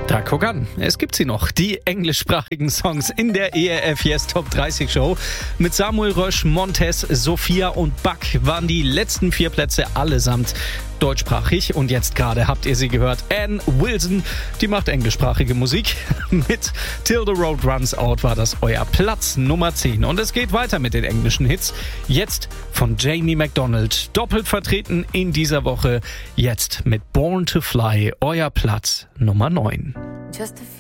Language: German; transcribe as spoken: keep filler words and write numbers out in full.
Da guck an, es gibt sie noch, die englischsprachigen Songs in der E R F Yes Top dreißig Show. Mit Samuel Rösch, Montez, Sophia und Buck waren die letzten vier Plätze allesamt deutschsprachig. Und jetzt gerade habt ihr sie gehört, Ann Wilson, die macht englischsprachige Musik. Mit Till the Road Runs Out war das euer Platz Nummer zehn. Und es geht weiter mit den englischen Hits. Jetzt von Jamie McDonald, doppelt vertreten in dieser Woche. Jetzt mit Born to Fly, euer Platz Nummer neun. Just a